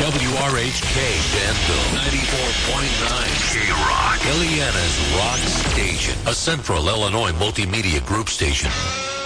WRHK Danville, 94.9 K-Rock, Ileana's Rock Station, a Central Illinois multimedia group station.